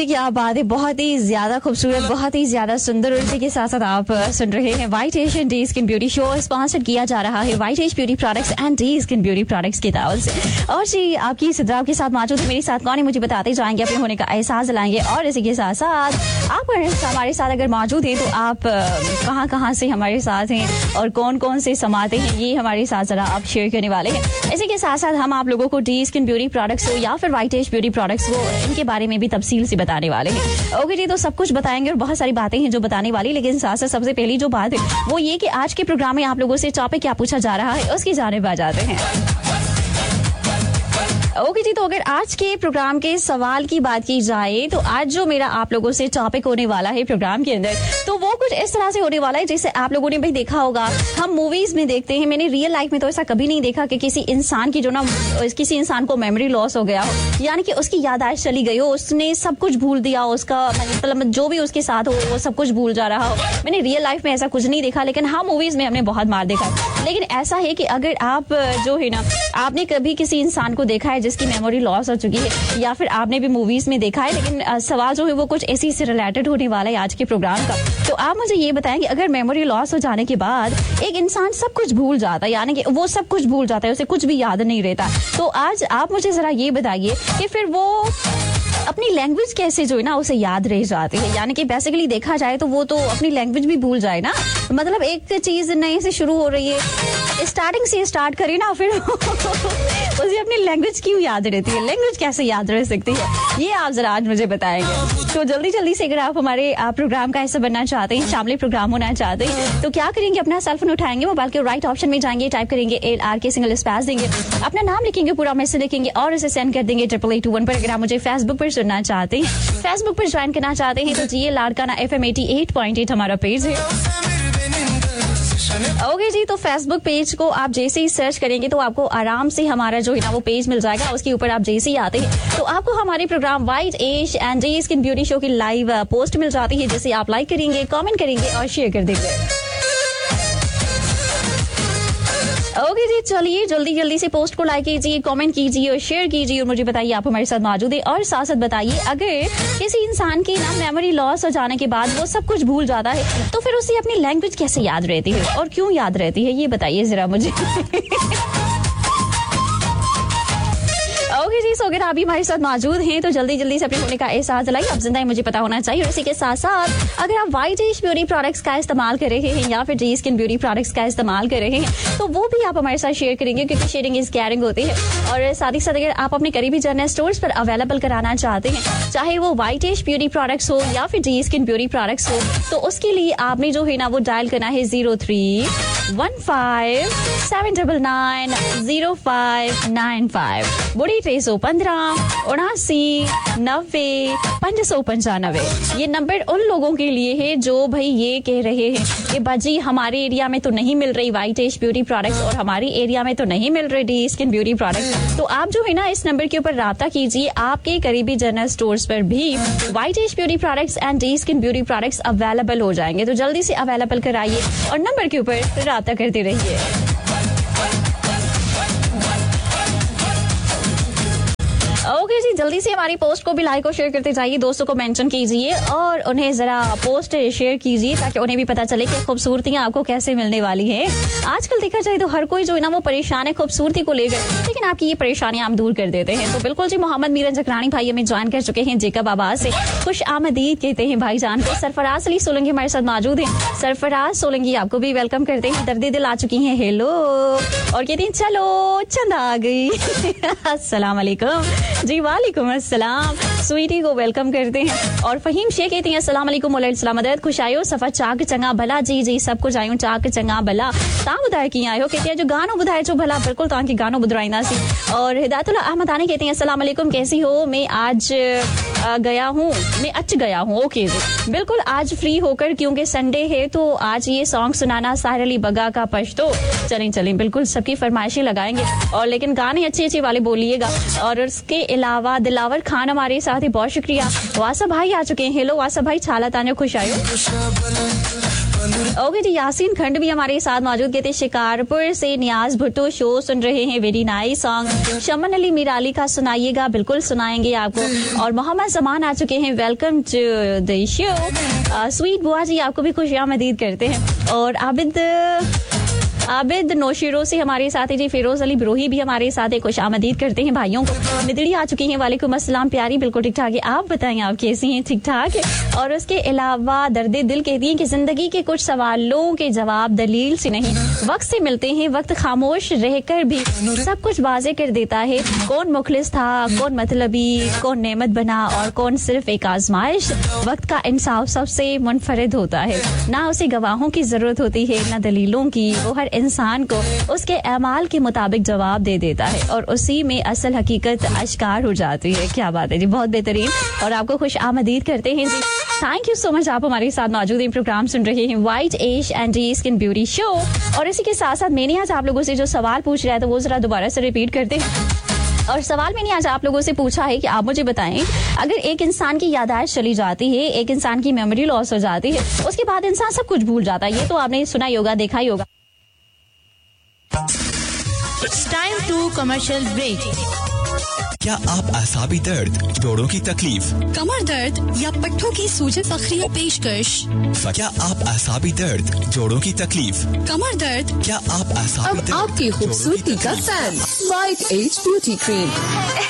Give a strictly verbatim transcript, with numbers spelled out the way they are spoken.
जी क्या बात है, बहुत ही ज्यादा खूबसूरत, बहुत ही ज्यादा सुंदर। और इसी के साथ साथ आप सुन रहे हैं white Asian day skin beauty show, sponsored किया जा रहा है white ash beauty products and day skin beauty products के ताउल से। और जी आपकी सिद्रा के साथ मौजूद, मेरे साथ कौन है मुझे बताते जाएंगे, अपने होने का एहसास दिलाएंगे। और इसी के साथ साथ आप हमारे साथ अगर मौजूद हैं तो आप कहाँ कहाँ से हमारे साथ हैं और कौन कौन से समाते हैं, ये हमारे साथ जरा आप शेयर करने वाले हैं। इसी के साथ साथ हम आप लोगों को डे स्किन ब्यूटी प्रोडक्ट्स हो या फिर व्हाइट एश ब्यूटी प्रोडक्ट्स हो, इनके बारे में भी तफसील से बताने वाले हैं। ओके जी, तो सब कुछ बताएंगे और बहुत सारी बातें हैं जो बताने वाली, लेकिन साथ साथ सबसे पहली जो बात है वो ये कि आज के प्रोग्राम में आप लोगों से टॉपिक क्या पूछा जा रहा है उसकी जानिब आ जाते हैं। ओके जी, तो अगर आज के प्रोग्राम के सवाल की बात की जाए तो आज जो मेरा आप लोगों से टॉपिक होने वाला है प्रोग्राम के अंदर, तो वो कुछ इस तरह से होने वाला है जैसे आप लोगों ने भी देखा होगा, हम मूवीज में देखते हैं। मैंने रियल लाइफ में तो ऐसा कभी नहीं देखा कि किसी इंसान की जो ना किसी इंसान को मेमोरी लॉस हो गया हो, यानी कि उसकी याददाश्त चली गई हो, उसने सब कुछ भूल दिया, उसका मतलब जो भी उसके साथ हो वो सब कुछ भूल जा रहा हो। मैंने रियल लाइफ में ऐसा कुछ नहीं देखा, लेकिन हाँ मूवीज में हमने बहुत मार देखा। लेकिन ऐसा है कि अगर आप जो है ना, आपने कभी किसी इंसान को देखा है जिसकी मेमोरी लॉस हो चुकी है, या फिर आपने भी मूवीज में देखा है, लेकिन आ, सवाल जो है वो कुछ ऐसी से रिलेटेड होने वाला है आज के प्रोग्राम का। तो आप मुझे ये बताएं कि अगर मेमोरी लॉस हो जाने के बाद एक इंसान सब कुछ भूल जाता है, यानी कि वो सब कुछ भूल जाता है, उसे कुछ भी याद नहीं रहता, तो आज आप मुझे जरा ये बताइए कि फिर वो अपनी लैंग्वेज कैसे जो है ना उसे याद रह जाती है। यानी कि बेसिकली देखा जाए तो वो तो अपनी लैंग्वेज भी भूल जाए ना, मतलब एक चीज नए से शुरू हो रही है, स्टार्टिंग से स्टार्ट करे ना, फिर उसे अपनी लैंग्वेज क्यों याद रहती है, लैंग्वेज कैसे याद रह सकती है, ये आप जरा आज मुझे बताएंगे। तो जल्दी जल्दी से अगर आप हमारे आप प्रोग्राम का हिस्सा बनना चाहते हैं, शामिल प्रोग्राम होना चाहते हैं, तो क्या करेंगे, अपना सेलफोन उठाएंगे, मोबाइल के राइट ऑप्शन में जाएंगे, टाइप करेंगे एल आर के सिंगल स्पेस देंगे, अपना नाम लिखेंगे, पूरा मैसेज लिखेंगे और इसे सेंड कर देंगे ट्रिपल एट टू वन पर। अगर आप मुझे फेसबुक पर सुनना चाहते हैं, फेसबुक पर ज्वाइन करना चाहते हैं, तो जी Larkana F M eighty eight point eight हमारा पेज है। ओके जी, तो फेसबुक पेज को आप जैसे ही सर्च करेंगे तो आपको आराम से हमारा जो है ना वो पेज मिल जाएगा। उसके ऊपर आप जैसे ही आते हैं तो आपको हमारे programme white ash and day skin beauty show की लाइव पोस्ट मिल जाती है, जिसे आप लाइक करेंगे, कमेंट करेंगे और शेयर कर देंगे। ओके जी, चलिए जल्दी जल्दी से पोस्ट को लाइक कीजिए, कमेंट कीजिए और शेयर कीजिए और मुझे बताइए आप हमारे साथ मौजूद है। और साथ साथ बताइए, अगर किसी इंसान की ना मेमोरी लॉस हो जाने के बाद वो सब कुछ भूल जाता है, तो फिर उसे अपनी लैंग्वेज कैसे याद रहती है और क्यों याद रहती है, ये बताइए जरा मुझे। ओके जी, सो अगर आप भी हमारे साथ मौजूद हैं तो जल्दी जल्दी से अपने होने का एहसास दिलाइए, आप जिंदा है मुझे पता होना चाहिए। और इसी के साथ साथ अगर आप व्हाइट एश ब्यूटी प्रोडक्ट्स का इस्तेमाल कर रहे हैं या फिर डे स्किन ब्यूटी प्रोडक्ट्स का इस्तेमाल कर रहे हैं, तो वो भी आप हमारे साथ शेयर करेंगे, क्योंकि शेयरिंग इज केयरिंग होती है। और साथ ही साथ अगर आप अपने करीबी जनरल स्टोर्स पर अवेलेबल कराना चाहते हैं, चाहे वो व्हाइट एश ब्यूटी प्रोडक्ट्स हो या फिर डे स्किन ब्यूटी प्रोडक्ट्स हो, तो उसके लिए आपने जो है ना वो डायल करना है zero three one five seven double nine zero five nine five बुढ़ी टे सौ पंद्रह उनासी नब्बे पाँच सौ पंचानवे। ये नंबर उन लोगों के लिए है जो भाई ये कह रहे हैं कि बाजी हमारे एरिया में तो नहीं मिल रही व्हाइट एश ब्यूटी प्रोडक्ट्स और हमारी एरिया में तो नहीं मिल रही डे स्किन ब्यूटी प्रोडक्ट्स, तो आप जो है ना इस नंबर के ऊपर राब्ता कीजिए। आपके करीबी जनरल स्टोर्स पर भी white ash beauty products and day skin beauty products available हो जाएंगे, तो जल्दी से अवेलेबल कराइए और नंबर के ऊपर राब्ता करते रहिए। ओके जी, जल्दी से हमारी पोस्ट को भी लाइक और शेयर करते जाइए, दोस्तों को मेंशन कीजिए और उन्हें जरा पोस्ट शेयर कीजिए ताकि उन्हें भी पता चले कि खूबसूरतियां आपको कैसे मिलने वाली है। आजकल देखा जाए तो हर कोई जो है ना वो परेशान है खूबसूरती को लेकर, लेकिन आपकी ये परेशानियां हम दूर कर देते हैं। तो बिल्कुल जी, मोहम्मद मीरन जकरानी भाई हमें ज्वाइन कर चुके हैं जेकब आबाद से, खुश आमदीद कहते हैं भाईजान को। सरफराज अली सोलंकी हमारे साथ मौजूद है, सरफराज सोलंकी आपको भी वेलकम करते हैं। दर्द दिल आ चुकी है, हेलो, और कहती हैं चलो चंदा आ गई। अस्सलाम वालेकुम जी, वालेकुम अस्सलाम, स्वीटी को वेलकम करते हैं। और फहीम शेख कहते हैं अस्सलाम वालेकुम वालेकुम मदद, खुश आयो सफा चाक चंगा भला, जी जी सब कुछ आयो चाक चंगा भला, ता बुधाए की आयो, कहते हैं जो गानो बुधाए जो भला, बिल्कुल ता की गानो बुधराइंदा सी। और हिदायतुल्लाह अहमद आनी कहते हैं अस्सलाम वालेकुम, कैसी हो, मैं आज आ, गया हूँ मैं अच गया हूँ। ओके जी, बिल्कुल आज फ्री होकर, क्योंकि संडे है तो आज ये सॉन्ग सुनाना साहिर अली बगा का पश्तो। चलें चलें, बिल्कुल सबकी फरमाइशें लगाएंगे, और लेकिन गाने अच्छे अच्छे वाले बोलिएगा। और उसके अलावा दिलावर खान हमारे साथ ही, बहुत शुक्रिया। वासा भाई आ चुके हैं, हेलो वासा भाई, छाला ताने खुश आयो। ओके जी, यासीन खंड भी हमारे साथ मौजूद थे शिकारपुर से। नियाज भुट्टो शो सुन रहे हैं, वेरी नाइस सॉन्ग। शमन अली मीराली का सुनाइएगा, बिल्कुल सुनाएंगे आपको। और मोहम्मद जमान आ चुके हैं, welcome to the show. Sweet बुआ जी आपको भी खुशियामदीद करते हैं। और आबिद आबिद नौशीरों से हमारे साथ है जी। फिरोज अली ब्रोही भी हमारे साथ है, खुश आमदीद करते हैं भाइयों को। मिदड़ी आ चुकी हैं, वालेकुम अस्सलाम प्यारी, बिल्कुल ठीक ठाक है। आप बताएं आप कैसी हैं? ठीक ठाक है। और उसके अलावा दर्दे दिल कहती हैं कि जिंदगी के कुछ सवालों के जवाब दलील से नहीं वक्त से मिलते हैं। वक्त खामोश रहकर भी सब कुछ वाजे कर देता है। कौन मुखलिस था, कौन मतलबी, कौन नेमत बना और कौन सिर्फ एक आजमाइश। वक्त का इंसाफ सबसे मुनफरिद होता है, ना उसे गवाहों की जरूरत होती है ना दलीलों की। वो हर इंसान को उसके अमाल के मुताबिक जवाब दे देता है और उसी में असल हकीकत आश्कार हो जाती है। क्या बात है जी, बहुत बेहतरीन। और आपको खुश आमदीद करते हैं जी। थैंक यू सो मच, आप हमारे साथ मौजूद हैं, प्रोग्राम सुन रहे हैं white as and skin beauty show. और इसी के साथ साथ मैंने आज आप लोगों से जो सवाल पूछ रहा है तो वो जरा दोबारा से रिपीट करते हैं। और सवाल मैंने आज आप लोगों से पूछा है कि आप मुझे बताएं, अगर एक इंसान की याददाश्त चली जाती है, एक इंसान की मेमोरी लॉस हो जाती है, उसके बाद इंसान सब कुछ भूल जाता है। ये तो आपने सुना ही होगा, देखा ही होगा। It's time to commercial break. क्या आप असाबी दर्द, जोड़ों की तकलीफ, कमर दर्द या पट्टों की सूजन फखरिया पेशकश? क्या आप असाबी दर्द, जोड़ों की तकलीफ, कमर दर्द? क्या आप असाबी अब आपकी खूबसूरती का fan white as beauty cream